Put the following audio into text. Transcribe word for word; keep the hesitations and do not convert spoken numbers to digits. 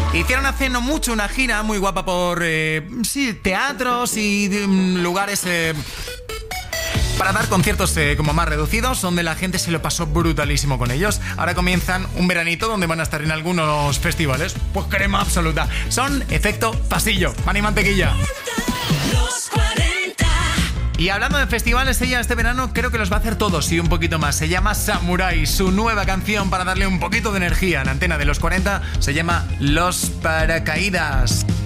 Hicieron hace no mucho una gira muy guapa por eh, sí, teatros y um, lugares eh, para dar conciertos eh, como más reducidos, donde la gente se lo pasó brutalísimo con ellos. Ahora comienzan un veranito donde van a estar en algunos festivales. Pues crema absoluta. Son Efecto Pasillo. Mani Mantequilla. Y hablando de festivales, ella este verano creo que los va a hacer todos y un poquito más. Se llama Samurai. Su nueva canción para darle un poquito de energía en la antena de los cuarenta se llama Los Paracaídas.